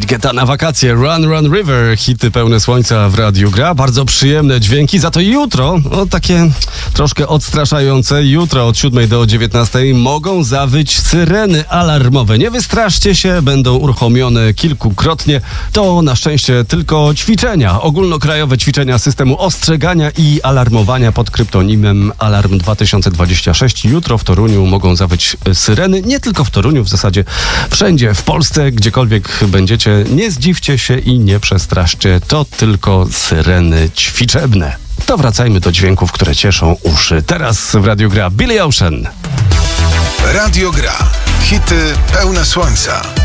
Getta na wakacje. Run, Run River. Hity pełne słońca w Radiu Gra. Bardzo przyjemne dźwięki. Za to jutro, takie troszkę odstraszające. Jutro od 7 do 19 mogą zawyć syreny alarmowe. Nie wystraszcie się, będą uruchomione kilkukrotnie. To na szczęście tylko ćwiczenia. Ogólnokrajowe ćwiczenia systemu ostrzegania i alarmowania pod kryptonimem Alarm 2026. Jutro w Toruniu mogą zawyć syreny. Nie tylko w Toruniu, w zasadzie wszędzie w Polsce, gdziekolwiek będziecie, nie zdziwcie się i nie przestraszcie. To tylko syreny ćwiczebne. To wracajmy do dźwięków, które cieszą uszy. Teraz w Radiu Gra Billy Ocean. Radio Gra. Hity pełne słońca.